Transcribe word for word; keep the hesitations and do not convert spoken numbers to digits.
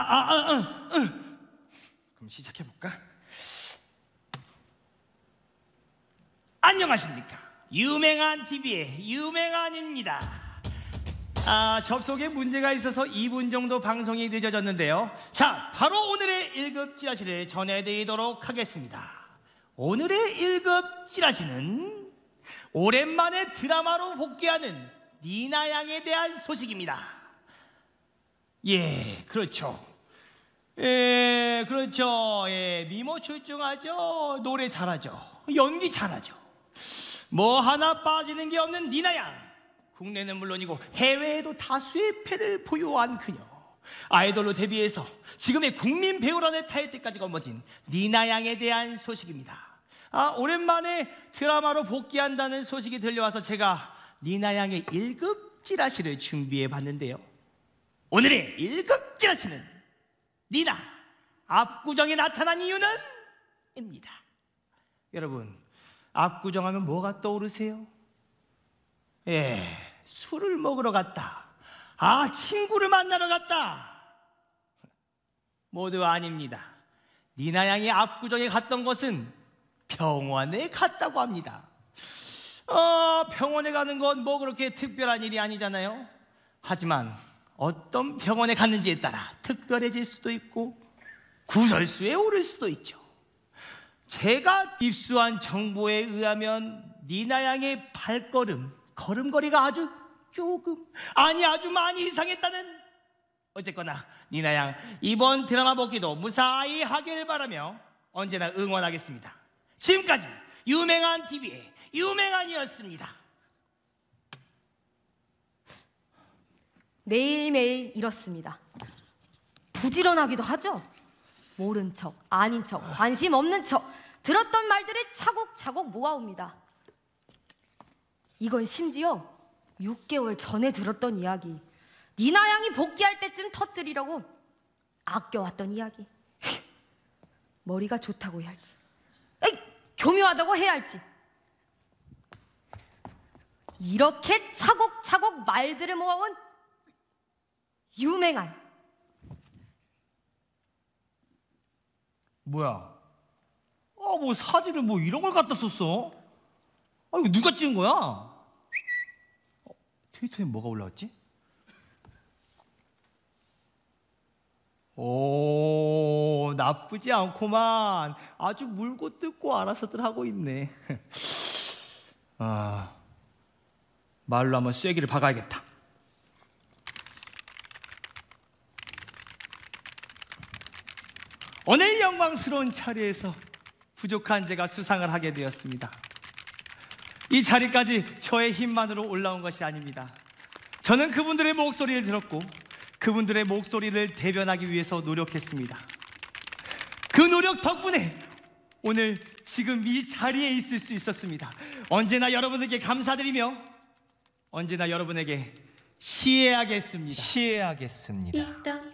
아, 아, 아, 아. 그럼 시작해볼까? 안녕하십니까? 유명한 티비의 유명한입니다. 아, 접속에 문제가 있어서 이 분 정도 방송이 늦어졌는데요. 자, 바로 오늘의 일 급 찌라시를 전해드리도록 하겠습니다. 오늘의 일 급 찌라시는 오랜만에 드라마로 복귀하는 니나 양에 대한 소식입니다. 예, 그렇죠. 예, 그렇죠. 예, 미모 출중하죠. 노래 잘하죠. 연기 잘하죠. 뭐 하나 빠지는 게 없는 니나 양. 국내는 물론이고 해외에도 다수의 팬을 보유한 그녀. 아이돌로 데뷔해서 지금의 국민 배우라는 타이틀까지 거머쥔 니나 양에 대한 소식입니다. 아, 오랜만에 드라마로 복귀한다는 소식이 들려와서 제가 니나 양의 일 급 찌라시를 준비해 봤는데요. 오늘의 일 급 찌라시는 니나 압구정에 나타난 이유는? 입니다. 여러분, 압구정하면 뭐가 떠오르세요? 예, 술을 먹으러 갔다. 아, 친구를 만나러 갔다. 모두 아닙니다. 니나 양이 압구정에 갔던 것은 병원에 갔다고 합니다. 어, 병원에 가는 건 뭐 그렇게 특별한 일이 아니잖아요. 하지만 어떤 병원에 갔는지에 따라 특별해질 수도 있고 구설수에 오를 수도 있죠. 제가 입수한 정보에 의하면 니나 양의 발걸음, 걸음걸이가 아주 조금, 아니 아주 많이 이상했다는. 어쨌거나 니나 양 이번 드라마 복귀도 무사히 하길 바라며 언제나 응원하겠습니다. 지금까지 유명한 티비의 유명한이었습니다. 매일매일 이렇습니다. 부지런하기도 하죠. 모른 척, 아닌 척, 관심 없는 척 들었던 말들을 차곡차곡 모아옵니다. 이건 심지어 육 개월 전에 들었던 이야기. 니나 양이 복귀할 때쯤 터뜨리려고 아껴왔던 이야기. 머리가 좋다고 해야 할지, 에이, 교묘하다고 해야 할지, 이렇게 차곡차곡 말들을 모아온 유명한. 뭐야? 아, 뭐 사진을 뭐 이런 걸 갖다 썼어? 아, 이거 누가 찍은 거야? 어, 트위터에 뭐가 올라왔지? 오, 나쁘지 않구만. 아주 물고 뜯고 알아서들 하고 있네. 아, 말로 한번 쐐기를 박아야겠다. 오늘 영광스러운 자리에서 부족한 제가 수상을 하게 되었습니다. 이 자리까지 저의 힘만으로 올라온 것이 아닙니다. 저는 그분들의 목소리를 들었고 그분들의 목소리를 대변하기 위해서 노력했습니다. 그 노력 덕분에 오늘 지금 이 자리에 있을 수 있었습니다. 언제나 여러분에게 감사드리며 언제나 여러분에게 시해하겠습니다. 시해하겠습니다.